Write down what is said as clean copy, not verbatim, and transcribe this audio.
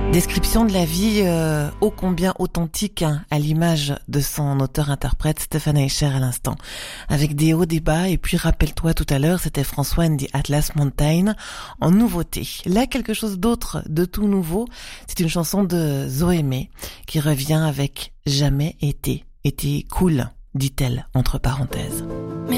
Description de la vie ô combien authentique, à l'image de son auteur-interprète Stéphane Eicher à l'instant, avec des hauts, des bas, et puis rappelle-toi tout à l'heure, c'était François and the Atlas Mountain en nouveauté. Là, quelque chose d'autre, de tout nouveau, c'est une chanson de Zoémé qui revient avec Jamais été cool, dit-elle entre parenthèses. Mais